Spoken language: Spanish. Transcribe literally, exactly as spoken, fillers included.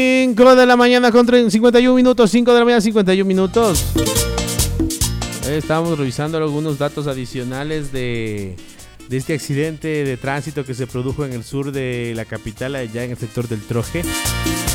cinco de la mañana con cincuenta y uno minutos, cinco de la mañana cincuenta y uno minutos. Eh, estábamos revisando algunos datos adicionales de, de este accidente de tránsito que se produjo en el sur de la capital, allá en el sector del Troje.